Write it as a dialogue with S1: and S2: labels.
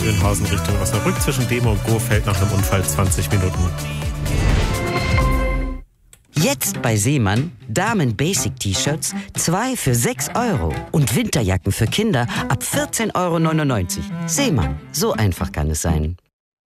S1: Oeynhausen Richtung Osnabrück zwischen Demo und Go fällt nach einem Unfall 20 Minuten.
S2: Jetzt bei Seemann Damen-Basic-T-Shirts 2 für 6 € und Winterjacken für Kinder ab 14,99 €. Seemann, so einfach kann es sein.